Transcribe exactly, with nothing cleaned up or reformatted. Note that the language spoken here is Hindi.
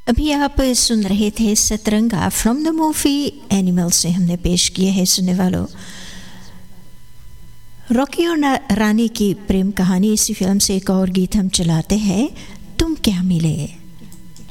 अभी आप सुन रहे थे सतरंगा फ्रॉम द मूवी एनिमल से हमने पेश किए हैं सुनने वालों। रॉकी और रानी की प्रेम कहानी इसी फिल्म से एक और गीत हम चलाते हैं, तुम क्या मिले।